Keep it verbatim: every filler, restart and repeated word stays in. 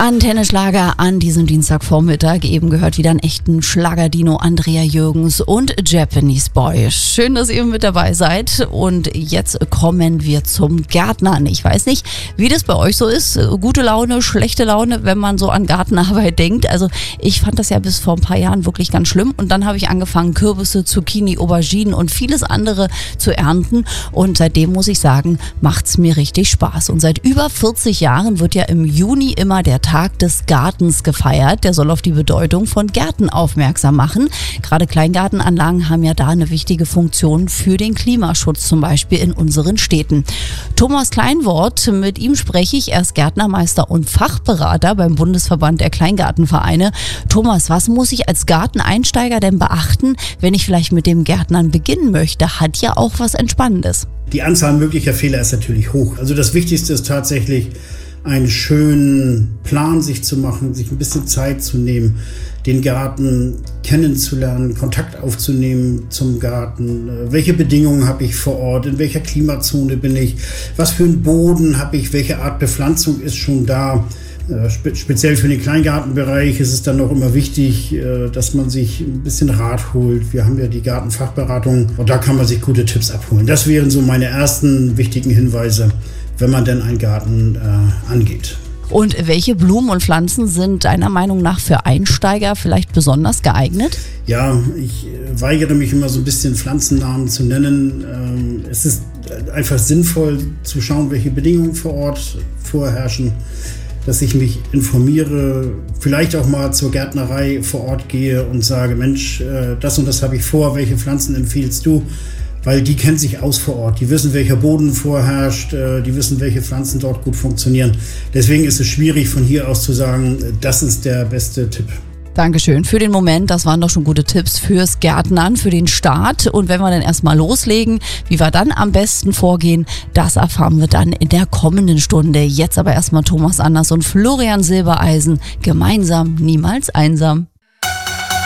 Antenne Schlager an diesem Dienstagvormittag. Eben gehört wieder einen echten Schlagerdino, Andrea Jürgens und Japanese Boy. Schön, dass ihr mit dabei seid. Und jetzt kommen wir zum Gärtnern. Ich weiß nicht, wie das bei euch so ist. Gute Laune, schlechte Laune, wenn man so an Gartenarbeit denkt. Also ich fand das ja bis vor ein paar Jahren wirklich ganz schlimm. Und dann habe ich angefangen, Kürbisse, Zucchini, Auberginen und vieles andere zu ernten. Und seitdem muss ich sagen, macht's mir richtig Spaß. Und seit über vierzig Jahren wird ja im Juni immer der Tag des Gartens gefeiert. Der soll auf die Bedeutung von Gärten aufmerksam machen. Gerade Kleingartenanlagen haben ja da eine wichtige Funktion für den Klimaschutz, zum Beispiel in unseren Städten. Thomas Kleinwort, mit ihm spreche ich. Er ist Gärtnermeister und Fachberater beim Bundesverband der Kleingartenvereine. Thomas, was muss ich als Garteneinsteiger denn beachten, wenn ich vielleicht mit dem Gärtnern beginnen möchte? Hat ja auch was Entspannendes. Die Anzahl möglicher Fehler ist natürlich hoch. Also das Wichtigste ist tatsächlich, einen schönen Plan sich zu machen, sich ein bisschen Zeit zu nehmen, den Garten kennenzulernen, Kontakt aufzunehmen zum Garten. Welche Bedingungen habe ich vor Ort? In welcher Klimazone bin ich? Was für einen Boden habe ich? Welche Art Bepflanzung ist schon da? Spe- speziell für den Kleingartenbereich ist es dann auch immer wichtig, dass man sich ein bisschen Rat holt. Wir haben ja die Gartenfachberatung und da kann man sich gute Tipps abholen. Das wären so meine ersten wichtigen Hinweise, wenn man denn einen Garten äh, angeht. Und welche Blumen und Pflanzen sind deiner Meinung nach für Einsteiger vielleicht besonders geeignet? Ja, ich weigere mich immer so ein bisschen Pflanzennamen zu nennen. Ähm, es ist einfach sinnvoll zu schauen, welche Bedingungen vor Ort vorherrschen, dass ich mich informiere, vielleicht auch mal zur Gärtnerei vor Ort gehe und sage, Mensch, äh, das und das habe ich vor, welche Pflanzen empfiehlst du? Weil die kennen sich aus vor Ort. Die wissen, welcher Boden vorherrscht, die wissen, welche Pflanzen dort gut funktionieren. Deswegen ist es schwierig, von hier aus zu sagen, das ist der beste Tipp. Dankeschön für den Moment. Das waren doch schon gute Tipps fürs Gärtnern, für den Start. Und wenn wir dann erstmal loslegen, wie wir dann am besten vorgehen, das erfahren wir dann in der kommenden Stunde. Jetzt aber erstmal Thomas Anders und Florian Silbereisen. Gemeinsam, niemals einsam.